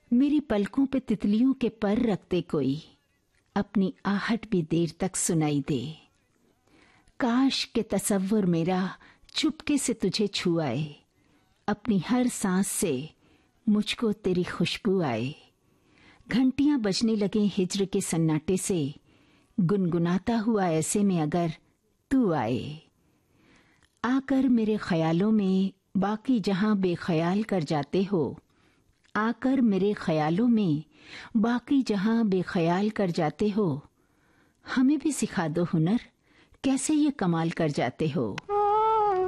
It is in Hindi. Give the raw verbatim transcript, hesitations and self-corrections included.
मेरी पलकों पे तितलियों के पर रखते कोई, अपनी आहट भी देर तक सुनाई दे। काश के तसव्वुर मेरा चुपके से तुझे छू आए, अपनी हर सांस से मुझको तेरी खुशबू आए। घंटियां बजने लगे हिज्र के सन्नाटे से, गुनगुनाता हुआ ऐसे में अगर तू आए। आकर मेरे ख्यालों में बाकी जहां बेख्याल कर जाते हो, आकर मेरे ख्यालों में बाकी जहां बेख्याल कर जाते हो, हमें भी सिखा दो हुनर, कैसे ये कमाल कर जाते हो।